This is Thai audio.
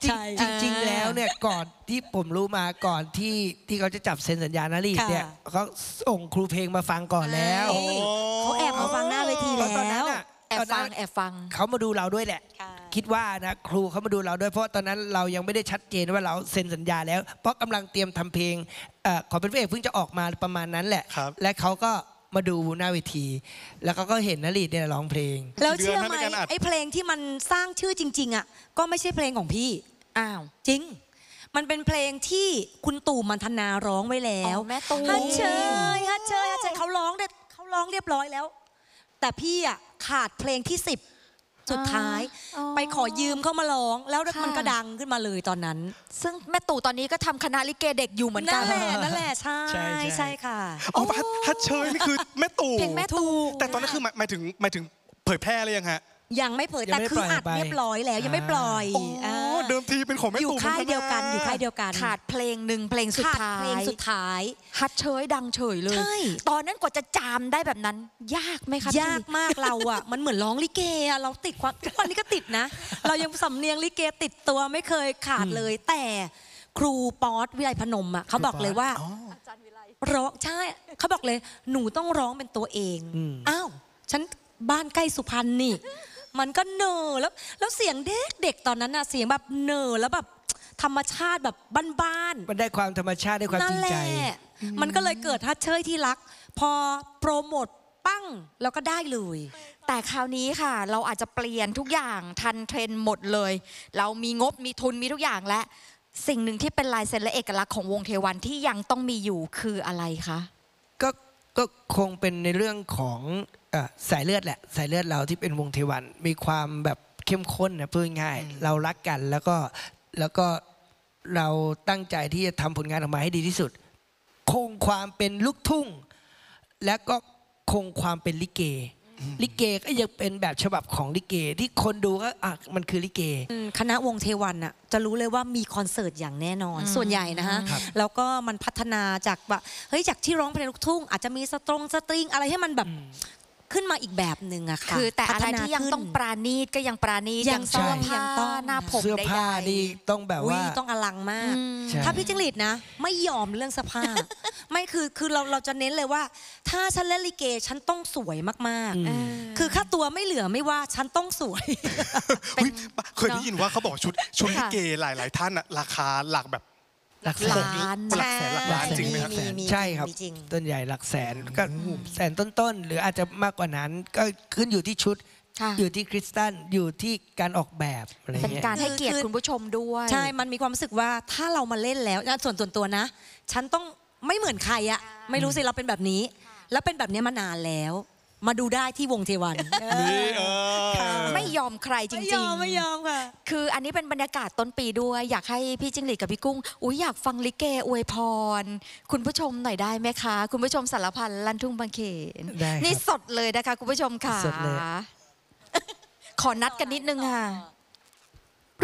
ใช่จริงๆแล้วเนี่ยก่อนที่ผมรู้มาก่อนที่เขาจะจับเซ็นสัญญานารีเนี่ยเขาส่งครูเพลงมาฟังก่อนแล้วเขาแอบมาฟังหน้าเวทีแล้วแอบฟังเขามาดูเราด้วยแหละคิดว่านะครูเขามาดูเราด้วยเพราะตอนนั้นเรายังไม่ได้ชัดเจนว่าเราเซ็นสัญญาแล้วเพราะกำลังเตรียมทำเพลงขอเป็นพระเอกเพิ่งจะออกมาประมาณนั้นแหละและเขาก็มาดูหน้าเวทีแล้วเขาก็เห็นนฤทธิ์เนี่ยร้องเพลงแล้วเชื่อไหมไอ้เพลงที่มันสร้างชื่อจริงๆอ่ะก็ไม่ใช่เพลงของพี่อ้าวจริงมันเป็นเพลงที่คุณตู่มันธนาร้องไว้แล้วแม่ตู่ฮัทเชยเขาร้องเรียบร้อยแล้วแต่พี่อ่ะขาดเพลงที่10สุดท้ายไปขอยืมเข้ามาร้องแล้วมันก็ดังขึ้นมาเลยตอนนั้นซึ่งแม่ตู่ตอนนี้ก็ทำคณะลิเกเด็กอยู่เหมือนกันนั่นแหละใช่ค่ะอ๋อฮัทเชยนี่คือแม่ตู่เพลงแม่ตู่แต่ตอนนั้นคือหมายถึงเผยแพร่เลยยังฮะยังไม่เผยแต่คืออัดเรียบร้อยแล้วยังไม่ปล่อยเดิมทีเป็นของแม่ตู่อยู่ค่ายเดียวกันขาดเพลงหนึ่งเพลงสุดท้ายฮัทเชยดังเฉยเลยตอนนั้นกว่าจะจามได้แบบนั้นยากไหมคะยากมากเราอ่ะมันเหมือนร้องลิเกอะเราติดความทุกวันนี้ก็ติดนะเรายังสำเนียงลิเกติดตัวไม่เคยขาดเลยแต่ครูป๊อตวิไลพนมอ่ะเขาบอกเลยว่าร้องใช่เขาบอกเลยหนูต้องร้องเป็นตัวเองอ้าวฉันบ้านใกล้สุพรรณนี่มันก็เนอแล้วเสียงเด็กตอนนั้นน่ะเสียงแบบเนอแล้วแบบธรรมชาติแบบบ้านๆมันได้ความธรรมชาติได้ความจริงใจมันก็เลยเกิดฮัทเชยที่รักพอโปรโมทปั้งแล้วก็ได้เลยแต่คราวนี้ค่ะเราอาจจะเปลี่ยนทุกอย่างทันเทรนด์หมดเลยเรามีงบมีทุนมีทุกอย่างและสิ่งหนึ่งที่เป็นลายเซ็นและเอกลักษณ์ของวงเทวันที่ยังต้องมีอยู่คืออะไรคะก็คงเป็นในเรื่องของสายเลือดแหละสายเลือดเราที่เป็นวงเทวันมีความแบบเข้มข้นนะพูดง่ายเรารักกันแล้วก็เราตั้งใจที่จะทำผลงานออกมาให้ดีที่สุดคงความเป็นลูกทุ่งและก็คงความเป็นลิเกก็ยังเป็นแบบฉบับของลิเกที่คนดูก็มันคือลิเกคณะวงเทวันอ่ะจะรู้เลยว่ามีคอนเสิร์ตอย่างแน่นอนส่วนใหญ่นะฮะแล้วก็มันพัฒนาจากแบบเฮ้ยจากที่ร้องเพลงลูกทุ่งอาจจะมีสตริงอะไรให้มันแบบขึ้นมาอีกแบบหนึ่งอะค่ะคือแต่อะไรที่ยังต้องปราณีตก็ยังปราณีตยังเสื้อผ้าหน้าผมเสื้อผ้านี่ต้องแบบว่าต้องอลังมากถ้าพี่จิ้งหรีดนะไม่ยอมเรื่องเสื้อผ้าไม่คือเราจะเน้นเลยว่าถ้าฉันเล่นลิเกฉันต้องสวยมากๆคือค่าตัวไม่เหลือไม่ว่าฉันต้องสวยเคยได้ยินว่าเขาบอกชุดลิเกหลายท่านอะราคาหลักแบบหลักล้านหลักแสนหลักล้านจริงไหมครับใช่ครับต้นใหญ่หลักแสนก็แสนต้นๆหรืออาจจะมากกว่านั้นก็ขึ้นอยู่ที่ชุดอยู่ที่คริสตัลอยู่ที่การออกแบบอะไรเงี้ยเป็นการให้เกียรติคุณผู้ชมด้วยใช่มันมีความรู้สึกว่าถ้าเรามาเล่นแล้วส่วนตัวนะฉันต้องไม่เหมือนใครอะไม่รู้สิเราเป็นแบบนี้แล้วเป็นแบบนี้มานานแล้วมาดูได้ที่วงเทวันไม่ยอมใครจริงๆไม่ยอมค่ะคืออันนี้เป็นบรรยากาศต้นปีด้วยอยากให้พี่จิ้งหรีดกับพี่กุ้งอยากฟังลิเกอวยพรคุณผู้ชมหน่อยได้ไหมคะคุณผู้ชมสารพันลั่นทุ่งบางเขนนี่สดเลยนะคะคุณผู้ชมค่ะสดเลยขอนัดกันนิดนึงค่ะ